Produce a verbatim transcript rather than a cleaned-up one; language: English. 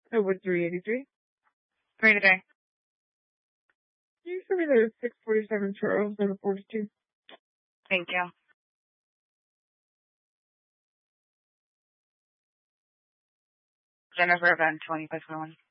I would three eighty-three. Three today. Can you send me the six forty-seven Charles and the forty-two? Thank you. Jennifer Van twenty-five one.